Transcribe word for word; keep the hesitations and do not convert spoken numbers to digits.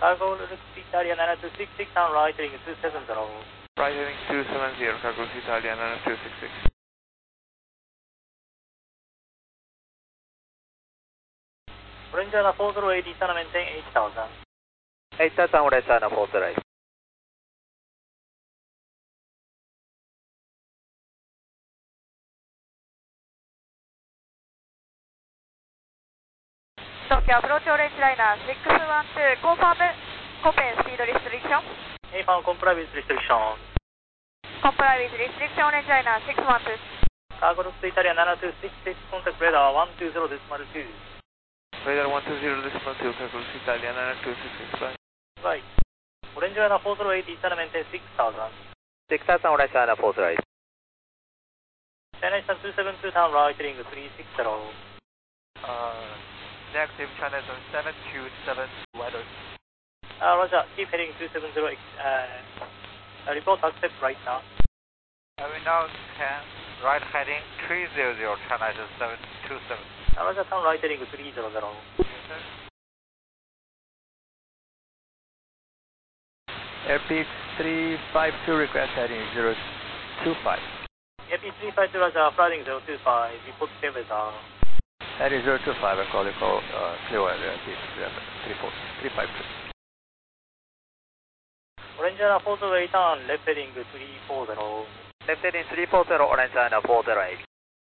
Cargo Lux Italia nine two six six on right heading two seven zero. Right heading two seven zero, Cargo Lux Italia nine two six six. Orange Ana four zero eight, Itana maintain eight thousand. eight thousand, Orange Ana four zero eight. Tokyo approach Orange Liner six one two, confirm Copen speed restriction. A-Fan comply with restriction. Comply with restriction Orange Liner six one two. Cargo Lux Italia nine two six six, contact radar one two zero decimal two. Radar one two zero decimal two, Cargo Lux Italia nine two six six, bye. Right. Orange Ana four zero eight, Itana maintain six thousand. six thousand, Orange Ana four zero eight. China Eastern two seven two, town right heading three six zero. Uh, negative China Eastern seven two seven, weather. Uh, Roger, keep heading two seven zero, uh, report accept right now. Uh, we now can right heading three zero zero, China Eastern seven two seven. Uh, Roger, town right heading three zero zero. Yes, sir. Airpeak three five two, request heading zero two five. A P three five two, Roger, flying zero two five, report clear weather. Heading zero two five, I call you call, uh, clear weather, Airpeak three five two. Orange Ana four zero eight on left heading three four zero. Left heading three four zero, Orange Ana four zero eight.